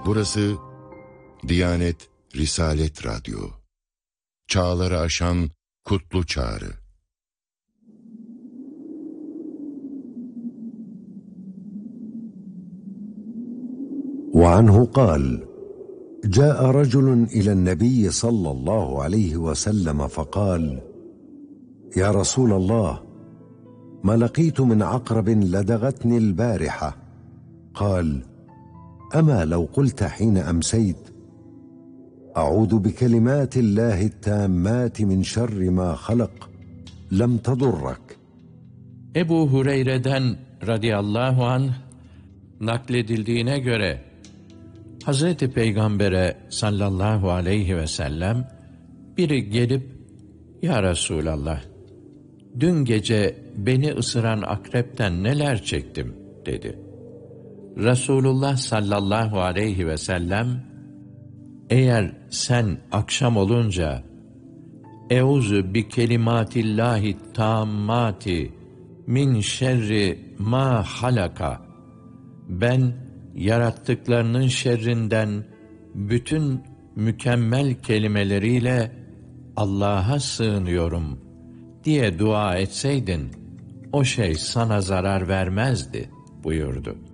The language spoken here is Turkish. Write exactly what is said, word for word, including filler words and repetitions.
Burası Diyanet Risalet Radyo. Çağları aşan kutlu çağrı. وعنه قال: جاء رجل إلى النبي صلى الله عليه وسلم فقال: يا رسول الله، ما لقيت من عقرب لدغتني البارحة. قال: أما لو قلت حين أمسيت: أعوذ بكلمات الله التامات من شر ما خلق، لم تضرك. Ebu Hureyre'den radıyallahu anh nakledildiğine göre Hazreti Peygamber'e sallallahu aleyhi ve sellem biri gelip, "Ya Resulallah, dün gece beni ısıran akrepten neler çektim?" dedi. Resulullah sallallahu aleyhi ve sellem, "Eğer sen akşam olunca Euzu bi kelimatillahi tammati min şerri ma halaka, ben yarattıklarının şerrinden bütün mükemmel kelimeleriyle Allah'a sığınıyorum diye dua etseydin, o şey sana zarar vermezdi" buyurdu.